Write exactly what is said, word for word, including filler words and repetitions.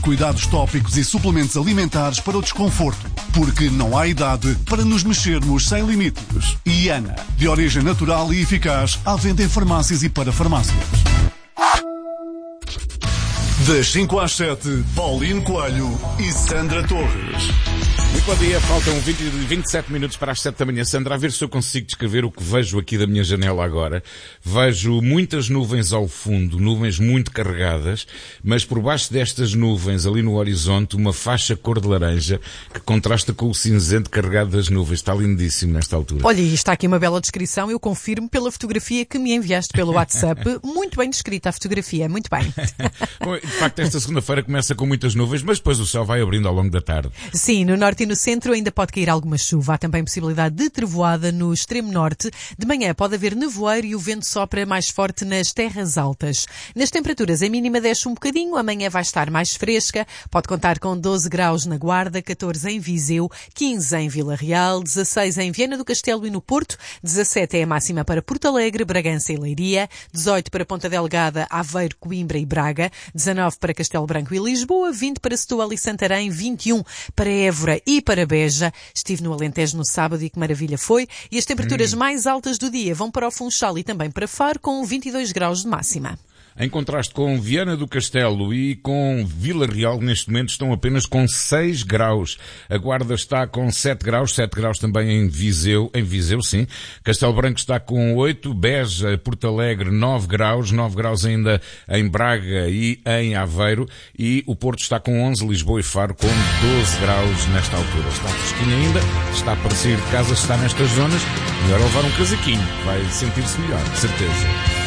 cuidados tópicos e suplementos alimentares para o desconforto. Porque não há idade para nos mexermos sem limites. Iana, de origem natural e eficaz, à venda em farmácias e para farmácias. Das cinco às sete, Paulinho Coelho e Sandra Torres. Muito bom dia, faltam vinte, vinte e sete minutos para as sete da manhã. Sandra, a ver se eu consigo descrever o que vejo aqui da minha janela agora. Vejo muitas nuvens ao fundo, nuvens muito carregadas, mas por baixo destas nuvens, ali no horizonte, uma faixa cor de laranja que contrasta com o cinzento carregado das nuvens. Está lindíssimo nesta altura. Olha, e está aqui uma bela descrição, eu confirmo pela fotografia que me enviaste pelo WhatsApp. Muito bem descrita a fotografia, muito bem. De facto, esta segunda-feira começa com muitas nuvens, mas depois o céu vai abrindo ao longo da tarde. Sim, no norte e no centro ainda pode cair alguma chuva. Há também possibilidade de trevoada no extremo norte. De manhã pode haver nevoeiro e o vento sopra mais forte nas terras altas. Nas temperaturas, a mínima desce um bocadinho, amanhã vai estar mais fresca. Pode contar com doze graus na Guarda, catorze em Viseu, quinze em Vila Real, dezasseis em Viana do Castelo e no Porto, dezassete é a máxima para Porto Alegre, Bragança e Leiria, dezoito para Ponta Delgada, Aveiro, Coimbra e Braga, dezanove para Castelo Branco e Lisboa, vinte para Setúbal e Santarém, vinte e um para Évora e para Beja. Estive no Alentejo no sábado e que maravilha foi. E as temperaturas hum. mais altas do dia vão para o Funchal e também para Faro, com vinte e dois graus de máxima. Em contraste com Viana do Castelo e com Vila Real, neste momento estão apenas com seis graus. A Guarda está com sete graus, sete graus também em Viseu, em Viseu sim. Castelo Branco está com oito, Beja, Porto Alegre nove graus, nove graus ainda em Braga e em Aveiro, e o Porto está com onze, Lisboa e Faro com doze graus nesta altura. Está fresquinho ainda, está para sair de casa, está nestas zonas, melhor levar um casaquinho, vai sentir-se melhor, de certeza.